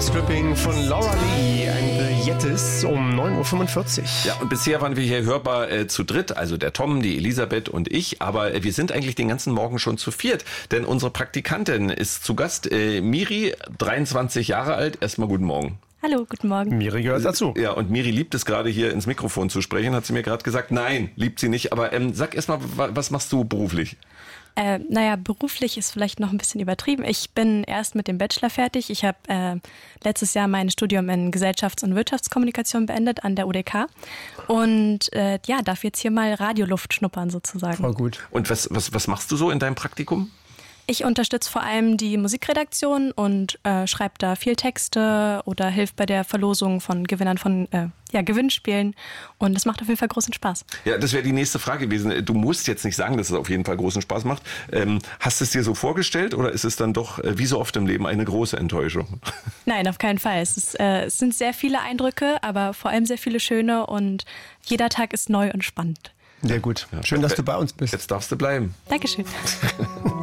Stripping von Laura Lee and the Yetis um 9.45 Uhr. Ja, und bisher waren wir hier hörbar zu dritt, also der Tom, die Elisabeth und ich, aber wir sind eigentlich den ganzen Morgen schon zu viert, denn unsere Praktikantin ist zu Gast, Miri, 23 Jahre alt. Erstmal guten Morgen. Hallo, guten Morgen. Miri gehört dazu. Ja, und Miri liebt es gerade hier ins Mikrofon zu sprechen, hat sie mir gerade gesagt. Nein, liebt sie nicht, aber sag erstmal, was machst du beruflich? Beruflich ist vielleicht noch ein bisschen übertrieben. Ich bin erst mit dem Bachelor fertig. Ich habe letztes Jahr mein Studium in Gesellschafts- und Wirtschaftskommunikation beendet an der UDK und darf jetzt hier mal Radioluft schnuppern sozusagen. Voll gut. Und was machst du so in deinem Praktikum? Ich unterstütze vor allem die Musikredaktion und schreibe da viel Texte oder hilf bei der Verlosung von Gewinnern von Gewinnspielen. Und das macht auf jeden Fall großen Spaß. Ja, das wäre die nächste Frage gewesen. Du musst jetzt nicht sagen, dass es auf jeden Fall großen Spaß macht. Hast du es dir so vorgestellt oder ist es dann doch, wie so oft im Leben, eine große Enttäuschung? Nein, auf keinen Fall. Es sind sehr viele Eindrücke, aber vor allem sehr viele schöne und jeder Tag ist neu und spannend. Sehr gut. Schön, dass du bei uns bist. Jetzt darfst du bleiben. Dankeschön.